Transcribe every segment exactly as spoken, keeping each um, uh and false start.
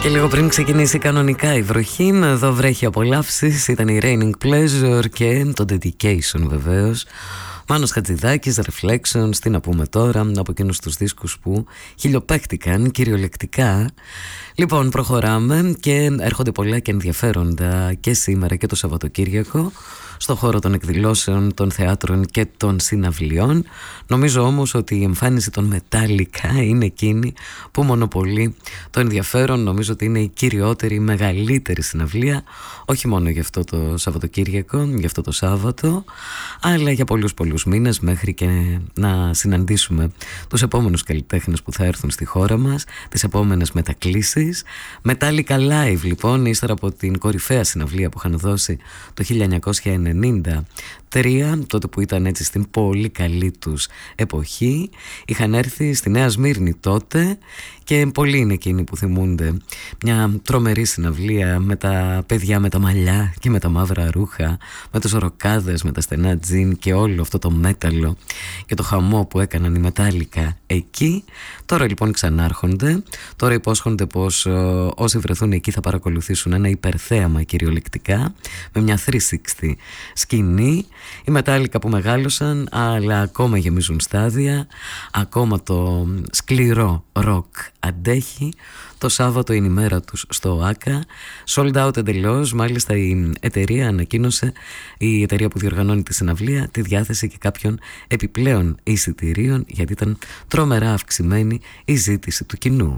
Και λίγο πριν ξεκινήσει κανονικά η βροχή, εδώ βρέχει απολαύσεις. Ήταν η Raining Pleasure και το Dedication βεβαίως. Μάνος Χατζηδάκης, Reflections, τι να πούμε τώρα, από εκείνους τους δίσκους που χιλιοπαίχτηκαν κυριολεκτικά. Λοιπόν, προχωράμε και έρχονται πολλά και ενδιαφέροντα και σήμερα και το Σαββατοκύριακο στο χώρο των εκδηλώσεων, των θεάτρων και των συναυλιών. Νομίζω όμως ότι η εμφάνιση των Metallica είναι εκείνη που μονοπολεί το ενδιαφέρον. Νομίζω ότι είναι η κυριότερη, η μεγαλύτερη συναυλία, όχι μόνο για αυτό το Σαββατοκύριακο, για αυτό το Σάββατο, αλλά για πολλούς πολλούς μήνες, μέχρι και να συναντήσουμε τους επόμενους καλλιτέχνες που θα έρθουν στη χώρα μας, τις επόμενες μετακλήσεις. Metallica Live λοιπόν, ύστερα από την κορυφαία συναυλία που είχαν δώσει το χίλια εννιακόσια ενενήντα τρία, τότε που ήταν έτσι στην πολύ καλή τους εποχή, είχαν έρθει στη Νέα Σμύρνη τότε και πολλοί είναι εκείνοι που θυμούνται μια τρομερή συναυλία με τα παιδιά με τα μαλλιά και με τα μαύρα ρούχα, με τους ροκάδες, με τα στενά τζιν και όλο αυτό το μέταλλο και το χαμό που έκαναν οι Metallica εκεί. Τώρα λοιπόν ξανάρχονται, τώρα υπόσχονται πως ό, όσοι βρεθούν εκεί θα παρακολουθήσουν ένα υπερθέαμα κυριολεκτικά με μια τριακόσια εξήντα σκηνή. Οι Metallica που μεγάλωσαν αλλά ακόμα γεμίζουν στάδια, ακόμα το σκληρό ροκ αντέχει. Το Σάββατο είναι η μέρα τους στο ΆΚΑ, sold out εντελώς. Μάλιστα η εταιρεία ανακοίνωσε, η εταιρεία που διοργανώνει τη συναυλία, τη διάθεση και κάποιων επιπλέον εισιτηρίων, γιατί ήταν τρομερά αυξημένη η ζήτηση του κοινού.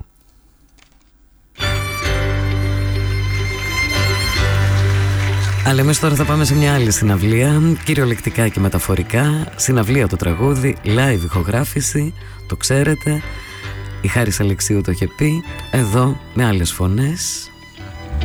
Αλλά εμείς τώρα θα πάμε σε μια άλλη συναυλία, κυριολεκτικά και μεταφορικά. Συναυλία το τραγούδι, live ηχογράφηση, το ξέρετε. Η Χάρης Αλεξίου το είχε πει, εδώ με άλλες φωνές.